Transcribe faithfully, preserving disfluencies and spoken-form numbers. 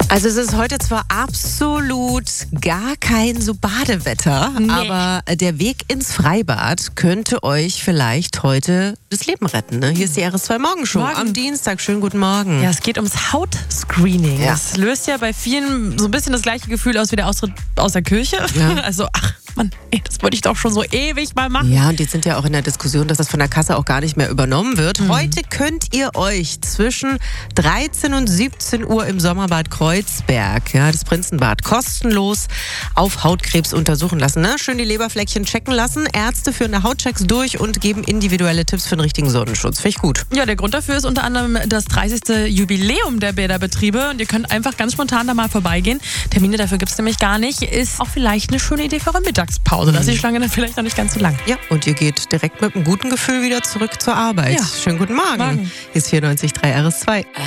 Also es ist heute zwar absolut gar kein so Badewetter, Nee. aber der Weg ins Freibad könnte euch vielleicht heute das Leben retten. Ne? Hier ist die R S zwei Morgenshow Morgen. am Dienstag. Schönen guten Morgen. Ja, es geht ums Hautscreening. Ja. Das löst ja bei vielen so ein bisschen das gleiche Gefühl aus wie der Austritt aus der Kirche. Ja. Also, ach Mann, ey, das wollte ich doch schon so ewig mal machen. Ja, und die sind ja auch in der Diskussion, dass das von der Kasse auch gar nicht mehr übernommen wird. Mhm. Heute könnt ihr euch zwischen dreizehn und siebzehn Uhr im Sommerbad Kreuzberg, ja, das Prinzenbad, kostenlos auf Hautkrebs untersuchen lassen. Ne? Schön die Leberfleckchen checken lassen. Ärzte führen da Hautchecks durch und geben individuelle Tipps für den richtigen Sonnenschutz. Finde ich gut. Ja, der Grund dafür ist unter anderem das dreißigste Jubiläum der Bäderbetriebe. Und ihr könnt einfach ganz spontan da mal vorbeigehen. Termine dafür gibt es nämlich gar nicht. Ist auch vielleicht eine schöne Idee für eure Mittagspause. Da ist die Schlange dann vielleicht noch nicht ganz so lang. Ja, und ihr geht direkt mit einem guten Gefühl wieder zurück zur Arbeit. Ja. Schönen guten Morgen. Morgen. Hier ist vierundneunzig Komma drei R S zwei.